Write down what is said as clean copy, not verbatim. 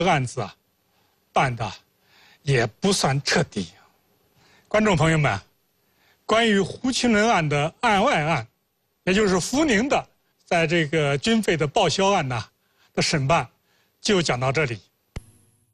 案子啊，办的也不算彻底。观众朋友们，关于胡群仁案的案外案，也就是福宁的在这个军费的报销案的审判，就讲到这里。